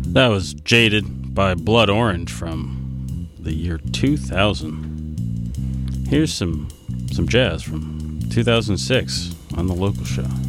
That was Jaded by Blood Orange from the year 2000. Here's some jazz from 2006 on the local show.